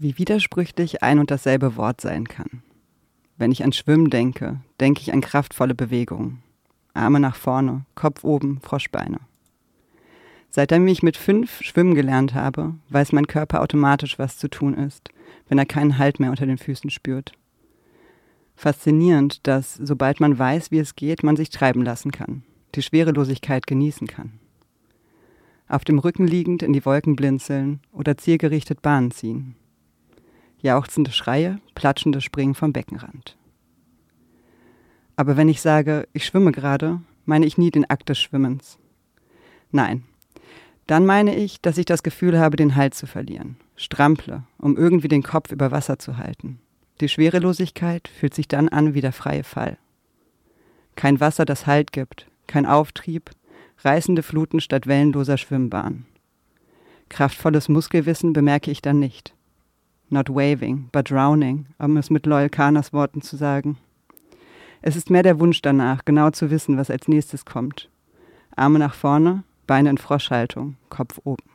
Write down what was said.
Wie widersprüchlich ein und dasselbe Wort sein kann. Wenn ich an Schwimmen denke, denke ich an kraftvolle Bewegungen. Arme nach vorne, Kopf oben, Froschbeine. Seitdem ich mit 5 schwimmen gelernt habe, weiß mein Körper automatisch, was zu tun ist, wenn er keinen Halt mehr unter den Füßen spürt. Faszinierend, dass, sobald man weiß, wie es geht, man sich treiben lassen kann, die Schwerelosigkeit genießen kann. Auf dem Rücken liegend in die Wolken blinzeln oder zielgerichtet Bahnen ziehen. Jauchzende Schreie, platschende Springen vom Beckenrand. Aber wenn ich sage, ich schwimme gerade, meine ich nie den Akt des Schwimmens. Nein, dann meine ich, dass ich das Gefühl habe, den Halt zu verlieren, strample, um irgendwie den Kopf über Wasser zu halten. Die Schwerelosigkeit fühlt sich dann an wie der freie Fall. Kein Wasser, das Halt gibt, kein Auftrieb, reißende Fluten statt wellenloser Schwimmbahn. Kraftvolles Muskelwissen bemerke ich dann nicht. Not waving, but drowning, um es mit Loyal Kanas Worten zu sagen. Es ist mehr der Wunsch danach, genau zu wissen, was als nächstes kommt. Arme nach vorne, Beine in Froschhaltung, Kopf oben.